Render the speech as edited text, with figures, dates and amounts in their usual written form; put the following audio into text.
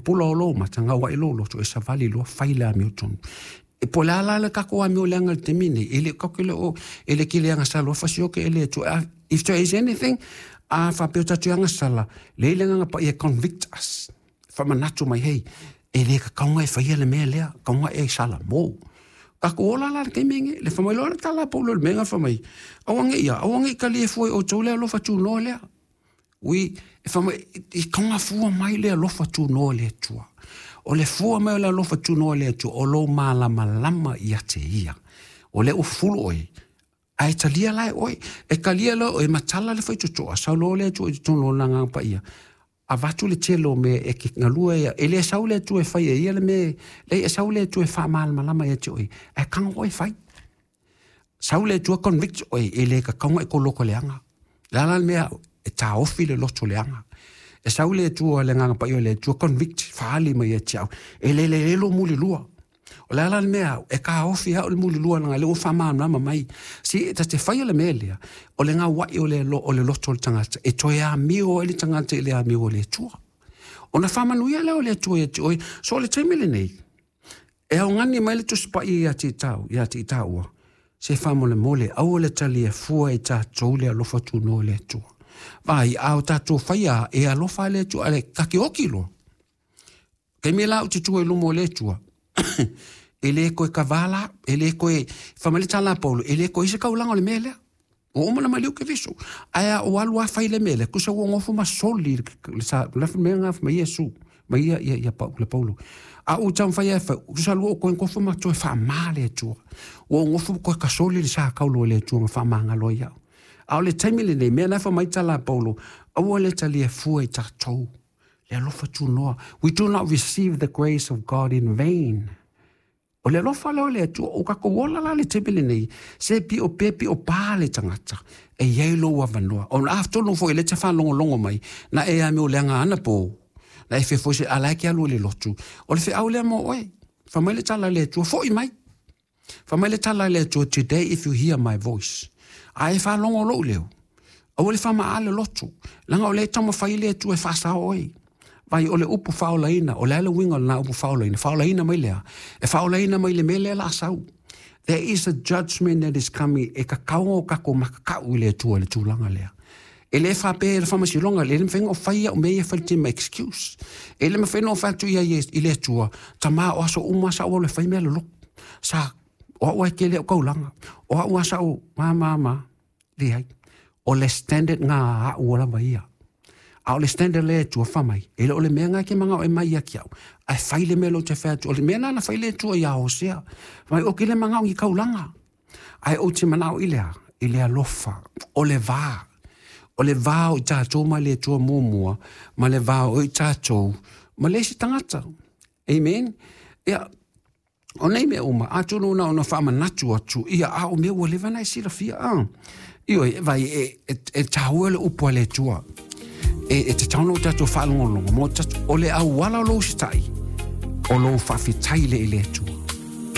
pula o lo matanga wa ilo lo to e savali lo faila mi utonu e po la la ka ko mi o lenga te mini ele ka ke o ele ki le anga salo fa sio ke ele to if there is anything fa pe ta anga sala le lenga pa e convict us from a natural my hey ele ka kaunga e fa ele me le kaunga e sala mo ka ko la la ke mingi le fa mo lo ta la po lo menga fa mai awange ka le foi o tole lo fa tu no le we fa mo i kaunga fu mai le lo fa tu no le tua o le fua mai la lofa tuno le tu o lo malama ia te ia o le ufulu oi ai talia lai oi e kalia lo e matala le foi tu a saulo le tu tuno langa pa ia a vatu le telo me e ki ngalua ia ele saule tu e fai ia le me le saule tu e fa malama ia te oi e kang oi fai saule tu convict oi ele ka kang e ko loko leanga la me e ta ofi le loto leanga e saule tu le nganga pa yo le tu convict faali mai e tiau e le lo muli lua o la mea e ka ofi ha o le muli lua nga le o fama na mai si ta te fai le melia o le nga wa o le loto tanga e toya mi o le tanga te le mi o le tu ona fama nu ia le o le tu e so le temile nei e o ngani mai le tu spa ia ti tau se famo le mole au le tali e fua e ta tole lo fatu no le tu vai au tatu faia e alofa le tu ale kakioki lo ke me la tu e lo mo le tu ele ko kavala ele ko famali tala polo ele ko se kaulanga le mele o mo na maliu ke viso aya o alwa fai le mele ku se wo ngofo ma soli sa la menga fa yesu mai ya polo a u tam fai fa ku sa lo ko ngofo ma to fa male tu o ngofo ko ka soli sa kaulo le tu fa manga lo ya au le taimile nei mea nafa mai tala paulo au le tali e fua i tatou le alofa tu noa we do not receive the grace of God in vain o le alofa leo le tu o kako wola la le taimile nei se pi o pepi o pā le tangata e iei lo wa vanua o na afto no fo le te wha longo mai na e ame o leanga ana po na e fe fo se alaiki alu le lotu o le fe au le mo oe fa mai le tala le tu fo i mai fa mai le tala le tu today if you hear my voice ai fa longo lo leo o le fa ma ale lotu langa o le tama faile tu e fa sa oi vai o le upu faulaina o le winga na upu faulaina mai lea e faulaina mai le mele la sau there is a judgment that is coming e ka kaungo ka ko maka le tu langa lea e le fa pe le fa ma silonga le mfenga o faia o me fa te excuse e le mfenga o fa tu ia ile tu tama o so uma sa o le fa me lo sa o ke le ko langa o sa o mama le ai o le standard nga o la mai au le standard le tu fa mai e le menga ke manga e mai aki au ai fai le melo te fa tu le mena na fai le tu ia o sea mai o ke le manga ngi ka langa ai o te mana o ile alofa o le va o ta to ma le tu momua ma le va o ta to ma le si tangata amen ya o nei me uma atu no na fa manatu atu ia a o me o le vana si la fia io vai e tauele upo le tua e te tauno tatu fa longo mo tatu o le au wala lo stai o lo fa fitai le tu